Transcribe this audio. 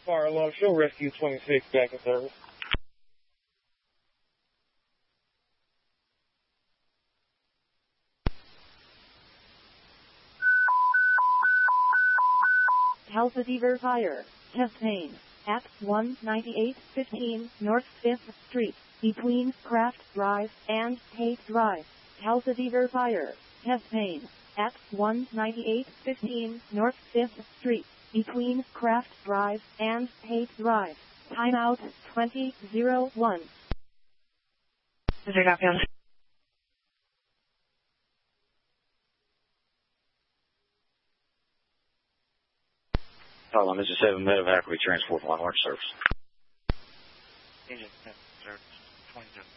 Fire alarm show rescue 26 back in service. Calcifer Fire, chest pain, at 19815 North 5th Street, between Craft Drive and Haight Drive. Calcifer Fire, chest pain, at 19815 North 5th Street, between Craft Drive and Haight Drive. Timeout 2001. Hold on, this is 7 Medevac. We transport 1 Orange service. Agent, service 27.